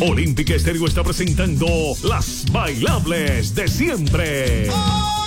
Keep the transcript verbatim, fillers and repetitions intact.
Olímpica Estéreo está presentando Las Bailables de Siempre. Oh.